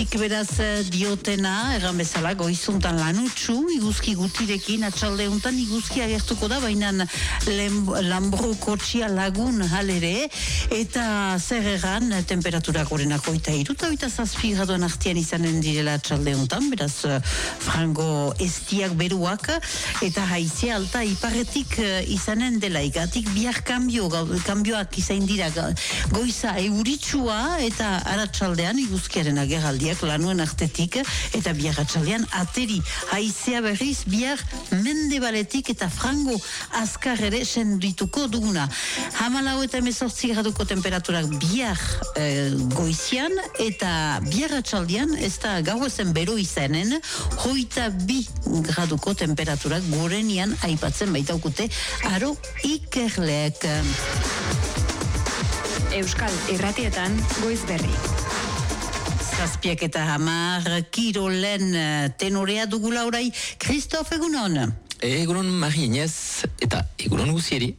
Beraz diotena, erran bezala, goizuntan lanutsu, iguzki gutirekin, atxalde untan iguzki agertuko da, baina Lambro kotxia lagun halere, eta zer erran, temperatura gorenak oita iruta, oita zazpi graduan artian izanen direla atxalde untan, beraz frango estiak beruak, eta haizea alta iparretik izanen dela, igatik bihar kambioak izain dira, goiza euritsua, eta aratxaldean iguzkiaren ageraldiak lanuen artetik eta bihar atxaldean ateri haizea berriz bihar mendebaletik eta frango azkar ere sendituko duguna. 14 eta 18 graduko temperaturak bihar goizian eta bihar atxaldean ez da gau ezen bero izanen 22 graduko temperaturak gorenian aipatzen baitaukute aro ikerleek. Euskal Irratietan goiz berri. Zazpiak eta 10 kirolen tenorea dugula orai. Christophe, egunon? Egunon Mari Inez eta egunon guzieri.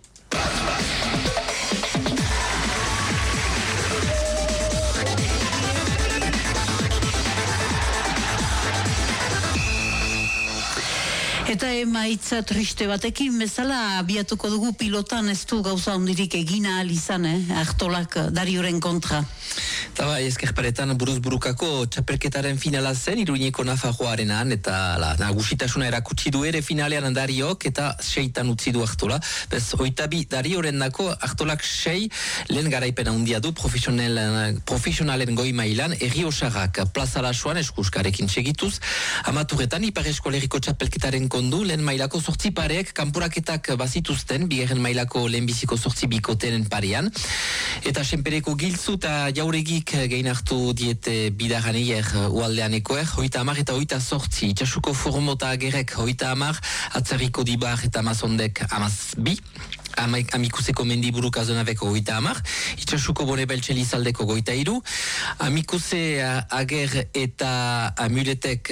Eta emaitza triste batekin bezala abiatuko dugu pilotan ez du gauza ondirik egina alizan, Artolak Darioren kontra. Eta bai, ezkerparetan buruz-burukako txapelketaren finala zen, Iruñeko Nafarroarenan, eta nagusitasuna erakutsi du ere finalean Dariok, eta 6 utzi du Artola. Bez, 8 Darioren dako, Artolak 6, lehen garaipena handia du, profesionalen goi mailan, Erriosarrak plaza lasoan eskuskarekin segituz, amaturetan, Ipar Eskoleriko txapelketaren kondu, lehen mailako 8 pareek, kanporaketak bazituzten, bigarren mailako lehenbiziko 8 bikotenen parean, eta senpereko giltzu eta jauregik gehin hartu diete bidaraneier ualdeanekoer, 30 eta 28, itxasuko formota agerek 30, atzarriko dibar eta amazondek 12, amikuseko mendiburuk azonabeko 30, itxasuko bone beltxeli zaldeko 23, amikuse ager eta amuletek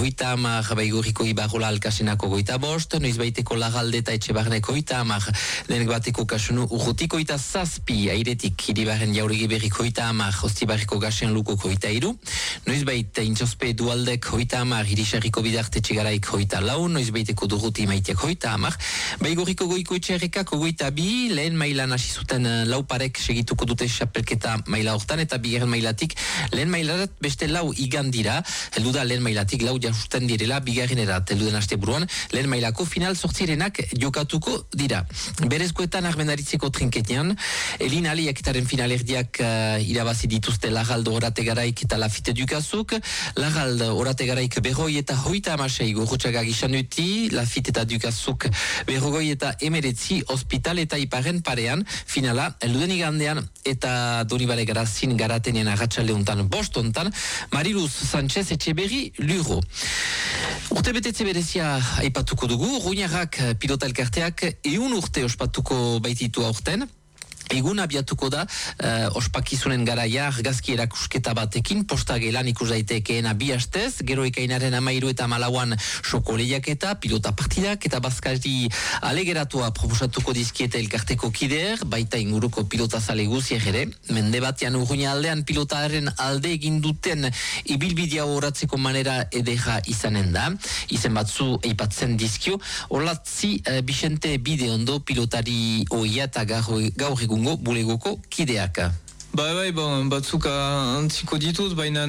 30, baigurriko ibarrola alkasenako 25, noizbaiteko lagalde eta etxebarneko 30, denek bateko kasunu urrutiko 27, airetik iribarren jauregi berriko 30, ostibarriko gasen lukoko 23, noizbait intxospe dualdek 30, irisarriko bidarte txegaraik 34, noizbaiteko durruti maiteak 30, baigurriko goiko etxerrekak 22, lehen mailan hasi zuten lauparek segituko dute xapelketa maila hortan, eta bigarren mailatik lehen mailarat beste lau igandira, heldu da lehen mailatik lau jasusten direla bigarrenerat, heldu den aste buruan, lehen mailako final sortzirenak jokatuko dira. Berezkoetan armendaritzeko trinketean, Elin aliaketaren finalerdiak irabazi dituzte Lagaldo Orategaraik eta Lafite Dukazuk, Lagaldo Orategaraik berroi eta 36 gorrotxagak izan duti, Lafite eta Dukazuk berrogoi eta 19 Hospital eta Iparen parean, finala, elduden igandean, eta Donibale Garazin garatenean agatxalde untan bostontan, Mariluz Sánchez Etxeberri Luro. Urte betetze berezia aipatuko dugu, Ruñarrak pilota elkarteak 1 urte ospatuko baititu aurten, egun abiatuko da ospakizunen garaia argazki erakusketa batekin, posta gelan ikus daitekeena 2 astez, gero ekainaren 13 eta 14 xokoleiak eta pilota partidak eta bazkari alegeratua proposatuko dizkiete elkarteko kideer, baita inguruko pilota zale guzier ere, mende batean Urruña aldean pilotaren alde egin duten ibilbidea horatzeko manera edera izanen da, izen batzu eipatzen dizkio, holatzi Bixente Bideondo pilotari oia eta gaur egun bulegoko kideaka. Bai, batzuk antziko ditut, baina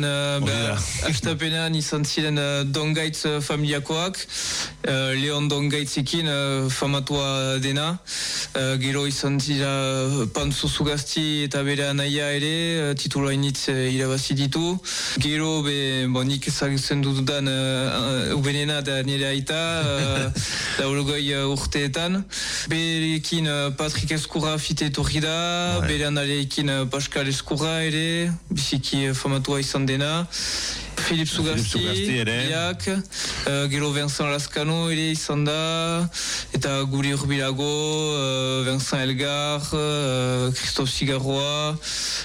estapenean izan ziren Dongaitz familiakoak, Leon Dongaitzekin famatua dena, gero izan zira Pantzu Zugazti eta bere anaia ere, titulainitz irabazi ditu, gero nik ezagutzen dudan ubenena da nire aita, laurogoi urteetan, berekin Patrik Eskurra fite etorri da, bere anarekin Pascal Eskurra ere, biziki famatua izan dena, Philippe Zugasti biak, gero Vincent Lascano ere izan da, eta guri urbilago, Vincent Elgar, Christophe Zigarroa,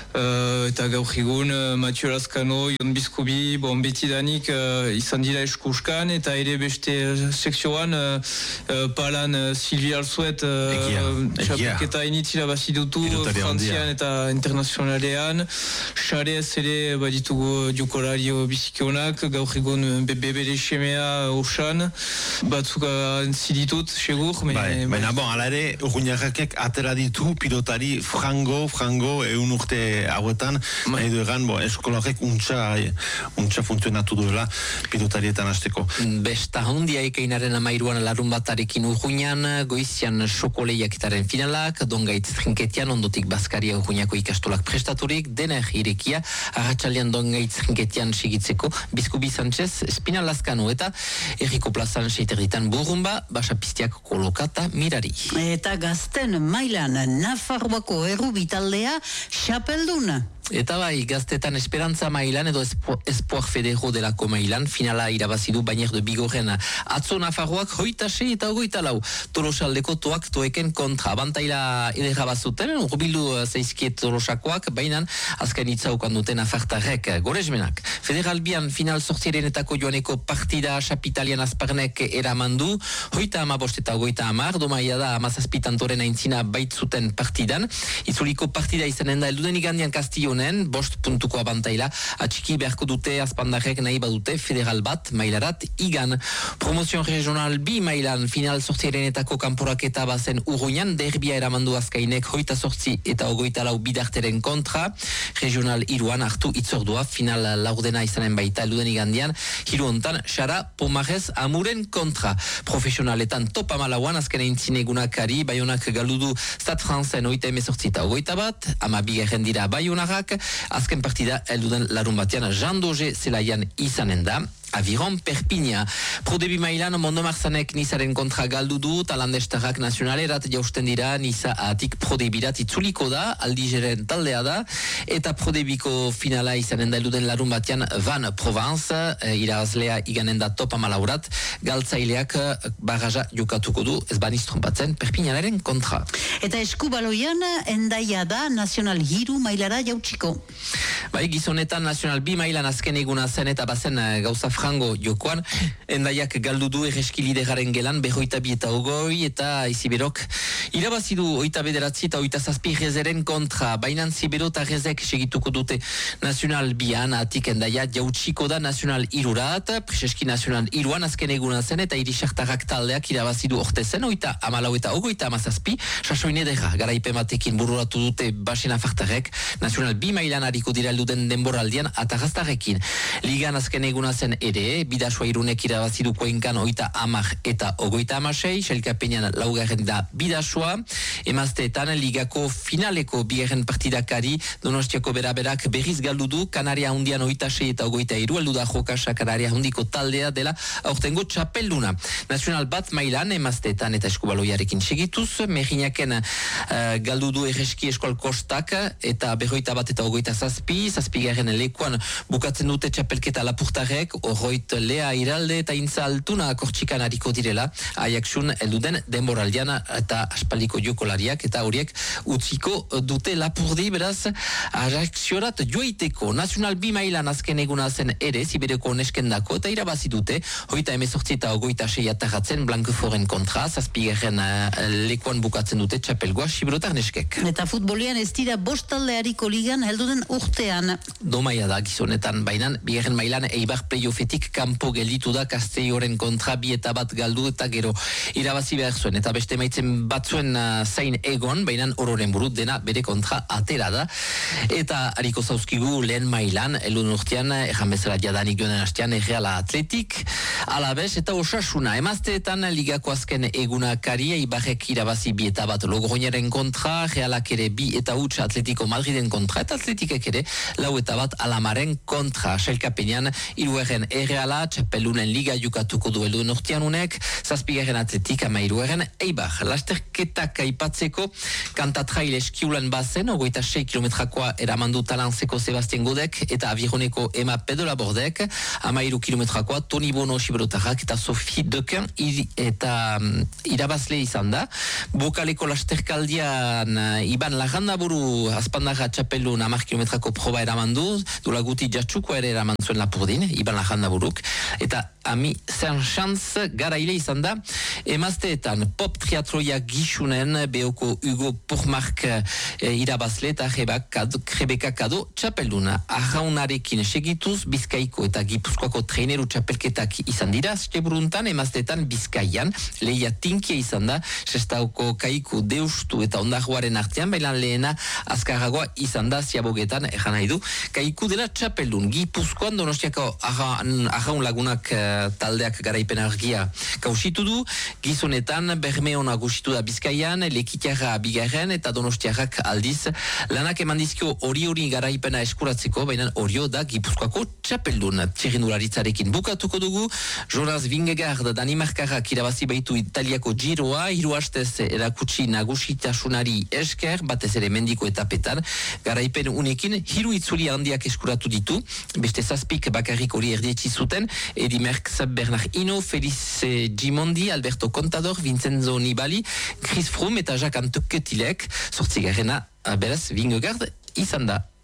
eta gaur egun Mathieu Lascano, Jon Bizkobi, bon, betidanik izan dira eskuskan, eta ere beste sekzioan palan Silvia Alzuet txapelketa initzila bazidutu Frantzian eta internazionalean, xarez ere baditugu jokolari bizikionak, gaur egun bebere semea osan, batzuk ziditut, segur. Baina bon, ala ere, urruñarrakek atera ditu pilotari frango, egun urte hauetan, edo egan, eskolorek untxa funtzionatu duela pilotarietan hasteko. Besta hondia ekainaren amairuan larun batarekin urruñan, goizian xokoleiaketaren finalak, dongaitz trinketian, ondotik Baskaria urruñako ikastolak prestaturik, dener irekia, arratsalean dongaitz trinketian sigitzeko, Bizkubi Sánchez, Espina Lascano eta Erriko plazan seiterritan burrumba, basapistiak kolokata mirari. Eta gazten mailan Nafarroako errubitaldea xapelduna. Eta bai, gaztetan Esperantza mailan edo Espoir Federo delako mailan, finala irabazidu Bainer de Bigorren atzo Nafarroak 26 eta 24 Tolosaldeko toeken kontra. Abantaila edera bazuten, urbildu zeizkiet Tolosakoak, baina azken itzaukan duten afartarrek gorezmenak. Federalbian final sortierenetako joaneko partida Chapitalian azparnek eramandu, 35 eta 30, domaia da amazazpitantoren aintzina baitzuten partidan. Itzuliko partida izanen da elduden igandian Castillonen, 5 puntuko abantaila, atxiki beharko dute azpandarrek nahi badute federal bat mailarat igan. Promozion regional bi mailan final sortierenetako kanporaketa bazen urruñan, derbia eramandu azkainek 28 eta 24 bidarteren kontra, regional iruan hartu itzordua, final laurdena izanen baita elduden igandian, hiru hontan, xara Pomarez Amuren kontra. Profesionaletan topa malauan azken eintzinegunakari, Baionak galudu Stade Francen 8 eta 21, ama bigarren dira Baionarrak, azken partida elduden larun batean Jean Doge zelaian izanen da. Aviron Perpigna. Prodebi mailan Mondomarzanek Nizaren kontra galdu du, talandestarrak nazionalerat jausten dira, Niza atik Prodebirat itzuliko da, Aldigeren taldea da, eta Prodebiko finala izanen da elduden larun batean Van Provence, irazlea iganen da topa malaurat, galtzaileak barraja jokatuko du, ez baniz trompatzen, Perpignanaren kontra. Eta eskubaloian endaia da nazional hiru mailara jautsiko. Bai, gizonetan nazional bi mailan azken eguna zen eta bazen gauza frango jokoan, endaiak galdu du erreski lideraren gelan, 22 eta 20, eta iziberok irabazidu 29 eta 27 rezeren kontra, bainan zibero eta rezek segituko dute nazional bian, atik endaia jautsiko da nazional irurat, preseski nazional iruan azken eguna zen, eta irisartarrak taldeak irabazidu orte zen, 14 eta 27, sasoin edera, garaipen batekin bururatu dute basen afartarek, nazional bi mailan hariko dira elduden denboraldian atarraztarrekin. Ligan azken eguna zen ere, Bidasua irunek irabazidu Koenkan 30 eta 36, Selkapenean laugarren da Bidasua, emazteetan ligako finaleko bigarren partidakari Donostiako beraberak berriz galdu du, Kanaria hundian 26 eta 23, aldu da Jokasa Kanaria hundiko taldea dela aurtengo txapelduna. Nazional bat mailan emazteetan eta eskubaloiarekin segituz, Merinaken galdu du erreski eskual kostak eta 21 eta 27, zazpigarren lekuan bukatzen dute txapelketa lapurtarek, Horroit Lea Iralde eta Intza Altuna Kortxikan hariko direla, Ajaxun elduden denboraldian eta aspaldiko jokolariak eta horiek utziko dute lapurdi, beraz Ajaxiorat joiteko. Nazional bi mailan azken eguna zen ere, Zibereko neskendako eta irabazi dute, 18 eta 26 atarratzen Blanqueforen kontra, zazpigarren lekuan bukatzen dute txapelgoa Xibrotar neskek. Eta futbolian ez dira bostalde hariko ligan helduden urtean. Domaia da gizonetan, bainan, bigarren mailan Eibar playoffetik kanpo gelditu da Castelloren kontra 2 eta 1 galdu eta gero irabazi behar zuen. Eta beste maitzen batzuen zain egon, bainan ororen burut dena bere kontra atera da. Eta hariko zauzkigu lehen mailan, eldun urtean, erran bezala jadanik joan hastean, Real Atletik, Alabes eta Osasuna. Emazteetan ligako azken egunakari, Eibarrek irabazi 2 eta 1 Logroñaren kontra, Realak ere 2 eta 1 Atletico Madriden kontra, eta Atletikek ere 4 eta 1 Alamaren kontra. Selkapenean, iruerren Erreala, txapelunen liga jukatuko duelu nortian unek, 7. atletik, 13. Eibar. Lasterketak aipatzeko, kantatrail eskiulan bazen, 26 kilometrakoa eramandu talantzeko Sebastian Godek, eta avironeko Ema Pedola Bordek, 13 kilometrakoa Toni Bono Xiberotarrak, eta Sophie Dequin, eta irabazle izan da. Bokaleko lasterkaldian Iban Larrandaburu azpandarra txapelun 10 kilometrako proba eramandu, dula guti jatsuko ere eramantzuen Lapurdin, Iban Larrandaburuk, eta Ami Saint-Chance garaile izan da. Emazteetan pop triatroia gixunen beoko Hugo Purmark irabazle eta Rebeka Kado txapelduna. Arraunarekin segituz Bizkaiko eta Gipuzkoako traineru txapelketak izan dira. Steburuntan emazteetan Bizkaian Leia Tinkia izan da. Sestauko Kaiku Deustu eta Ondarroaren artean, bailan lehena azkarragoa izan da Ziabogetan, ejan nahi du. Kaiku dela txapeldun. Gipuzkoan Donostiako arraun lagunak taldeak garaipen argia kausitu du. Gizonetan Bermeon agusitu da Bizkaian, Lekitiarra bigarren eta Donostiarrak aldiz. Lanak eman dizkio hori garaipena eskuratzeko, baina horio da Gipuzkoako txapeldun. Txirrindularitzarekin bukatuko dugu. Jonas Vingegaard Danimarkarrak irabazi baitu Italiako Giroa, 3 hastez erakutsi nagusitasunari esker, batez ere mendiko etapetan. Garaipen unekin 3 itzuli handiak eskuratu ditu. Beste 7 bakarrik hori erdietsi zuten. Edi Merckx, Bernard Hinault, Felice Gimondi, Alberto Contador, Vincenzo Nibali, Chris Froome eta Jacques Anquetilek. 8. beraz Vingegaard izan da.